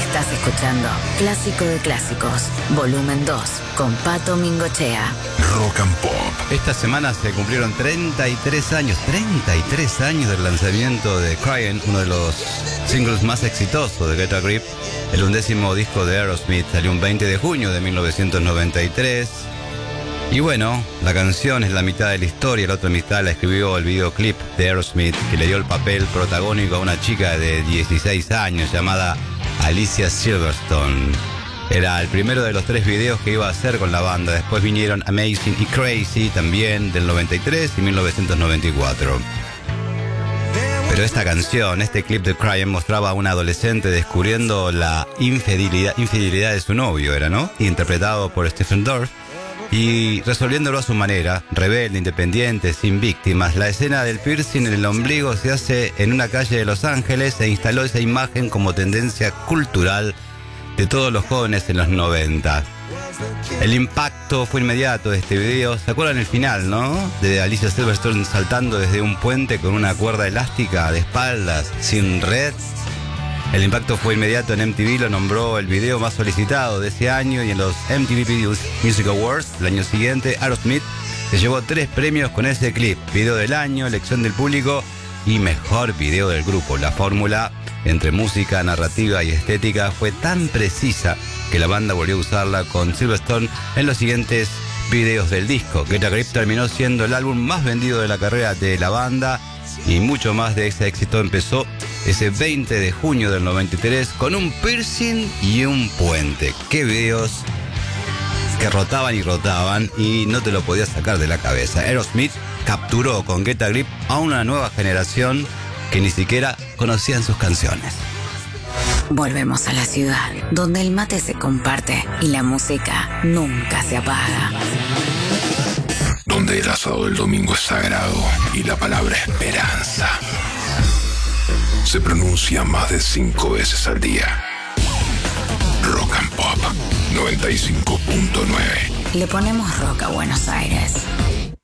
Estás escuchando Clásico de Clásicos, volumen 2, con Pato Mingochea. Rock and Pop. Esta semana se cumplieron 33 años del lanzamiento de Crying, uno de los singles más exitosos de Get a Grip. El 11º disco de Aerosmith salió un 20 de junio de 1993. Y bueno, la canción es la mitad de la historia, la otra mitad la escribió el videoclip de Aerosmith, que le dio el papel protagónico a una chica de 16 años llamada Alicia Silverstone. Era el primero de los 3 videos que iba a hacer con la banda. Después vinieron Amazing y Crazy, también del 93 y 1994. Pero esta canción, este clip de Crying, mostraba a un adolescente descubriendo la infidelidad de su novio, ¿no? Interpretado por Stephen Dorff, y resolviéndolo a su manera, rebelde, independiente, sin víctimas. La escena del piercing en el ombligo se hace en una calle de Los Ángeles e instaló esa imagen como tendencia cultural de todos los jóvenes en los 90. El impacto fue inmediato de este video. ¿Se acuerdan el final, no? De Alicia Silverstone saltando desde un puente con una cuerda elástica de espaldas, sin red. El impacto fue inmediato. En MTV lo nombró el video más solicitado de ese año, y en los MTV Music Awards el año siguiente Aerosmith se llevó 3 premios con ese clip: video del año, elección del público y mejor video del grupo. La fórmula entre música, narrativa y estética fue tan precisa que la banda volvió a usarla con Silverstone en los siguientes videos del disco. Get a Grip terminó siendo el álbum más vendido de la carrera de la banda, y mucho más de ese éxito empezó ese 20 de junio del 93 con un piercing y un puente. Qué videos que rotaban y rotaban y no te lo podías sacar de la cabeza. Aerosmith capturó con Get a Grip a una nueva generación que ni siquiera conocían sus canciones. Volvemos a la ciudad, donde el mate se comparte y la música nunca se apaga. Donde el asado del domingo es sagrado y la palabra esperanza se pronuncia más de 5 veces al día. Rock and Pop 95.9. Le ponemos rock a Buenos Aires.